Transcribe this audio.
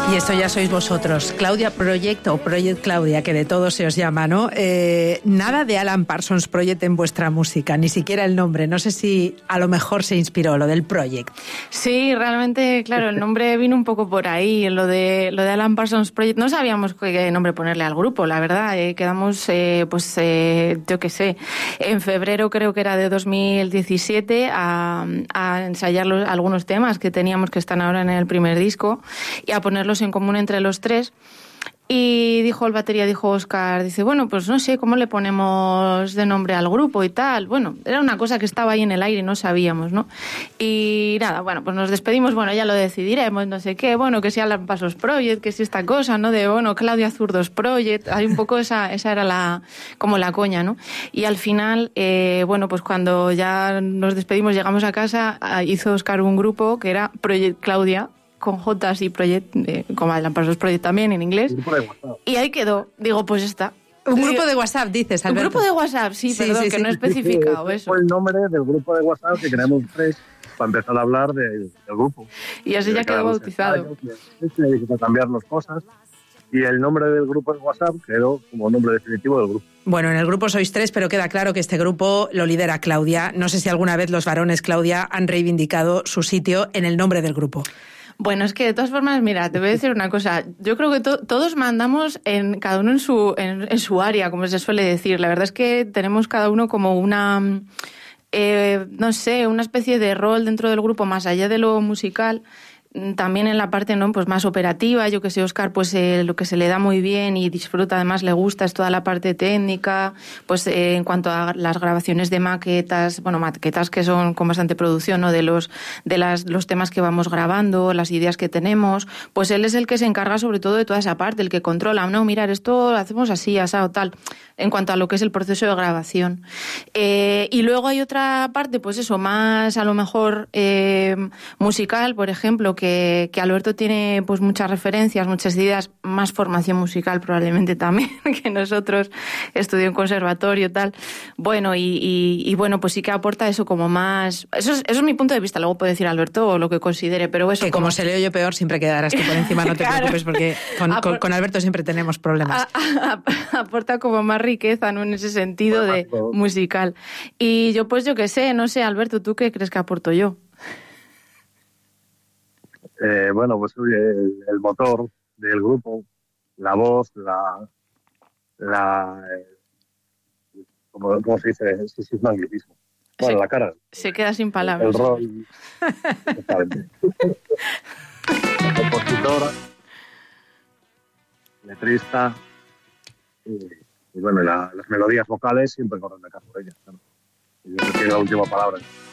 Y esto ya sois vosotros, Claudia Project o Project Claudia, que de todo se os llama, ¿no? Nada de Alan Parsons Project en vuestra música, ni siquiera el nombre. No sé si a lo mejor se inspiró lo del Project. Sí, realmente, claro, el nombre vino un poco por ahí, lo de Alan Parsons Project. No sabíamos qué nombre ponerle al grupo, la verdad. Quedamos, yo qué sé, en febrero creo que era de 2017 a ensayar algunos temas que teníamos que están ahora en el primer disco y a ponerlos en común entre los tres. Y dijo el batería, Óscar, dice, bueno, pues no sé, ¿cómo le ponemos de nombre al grupo y tal? Bueno, era una cosa que estaba ahí en el aire y no sabíamos, ¿no? Y nada, bueno, pues nos despedimos, bueno, ya lo decidiremos, no sé qué, bueno, que si Alan Parsons Project, que si esta cosa, ¿no? De, bueno, Claudia Zurdos Project, hay un poco esa era como la coña, ¿no? Y al final, bueno, pues cuando ya nos despedimos, llegamos a casa, hizo Óscar un grupo que era Project Claudia, con Jotas y Project, como Alan Parsons Project también en inglés. Y ahí quedó. Digo, pues está. Un grupo de WhatsApp, dices, Alberto. Un grupo de WhatsApp, sí, perdón, que no he especificado eso. Fue el nombre del grupo de WhatsApp que creamos tres para empezar a hablar del grupo. Y así ya quedó bautizado. Para cambiarnos cosas. Y el nombre del grupo de WhatsApp quedó como nombre definitivo del grupo. Bueno, en el grupo sois tres, pero queda claro que este grupo lo lidera Claudia. No sé si alguna vez los varones, Claudia, han reivindicado su sitio en el nombre del grupo. Bueno, es que de todas formas, mira, te voy a decir una cosa. Yo creo que todos mandamos cada uno en su área, como se suele decir. La verdad es que tenemos cada uno como una, no sé, una especie de rol dentro del grupo más allá de lo musical. También en la parte, ¿no?, pues más operativa. Yo que sé, Óscar, pues lo que se le da muy bien y disfruta, además le gusta, es toda la parte técnica, pues en cuanto a las grabaciones de maquetas, bueno, maquetas que son con bastante producción, ¿no?, de los temas que vamos grabando, las ideas que tenemos, pues él es el que se encarga sobre todo de toda esa parte, el que controla, no, mirar, esto lo hacemos así, asado, tal, en cuanto a lo que es el proceso de grabación. Y luego hay otra parte, pues eso, más a lo mejor musical, por ejemplo, que Alberto tiene pues muchas referencias, muchas ideas, más formación musical probablemente también que nosotros, estudió en conservatorio tal. Bueno, y bueno, pues sí que aporta eso como más... Eso es mi punto de vista, luego puede decir Alberto o lo que considere, pero eso... Que como se leo yo peor, siempre quedarás tú por encima, no te Claro. preocupes, porque con Alberto siempre tenemos problemas. Aporta como más riqueza, ¿no?, en ese sentido de musical. Y yo pues yo qué sé, no sé, Alberto, ¿tú qué crees que aporto yo? Bueno, pues el motor del grupo, la voz, ¿cómo se dice? Sí, es un anglicismo. Bueno, Sí. la cara. Se queda sin palabras. El rol. Exactamente. Compositora, letrista, y bueno, las melodías vocales siempre corren de acá por ellas. Claro. Y yo creo que la última palabra.